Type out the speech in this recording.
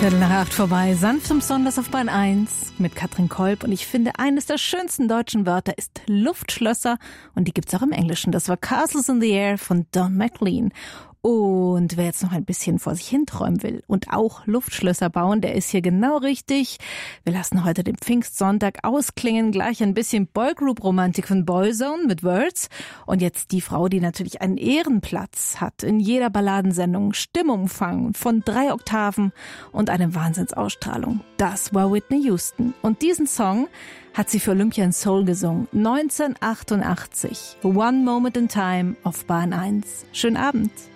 7:15 vorbei, sanft umsonders auf Bahn 1 mit Katrin Kolb. Und ich finde, eines der schönsten deutschen Wörter ist Luftschlösser. Und die gibt's auch im Englischen. Das war Castles in the Air von Don McLean. Und wer jetzt noch ein bisschen vor sich hinträumen will und auch Luftschlösser bauen, der ist hier genau richtig. Wir lassen heute den Pfingstsonntag ausklingen, gleich ein bisschen Boygroup-Romantik von Boyzone mit Words. Und jetzt die Frau, die natürlich einen Ehrenplatz hat in jeder Balladensendung, Stimmumfang von 3 Oktaven und eine Wahnsinnsausstrahlung. Das war Whitney Houston. Und diesen Song hat sie für Olympia in Seoul gesungen, 1988. One Moment in Time auf Bahn 1. Schönen Abend.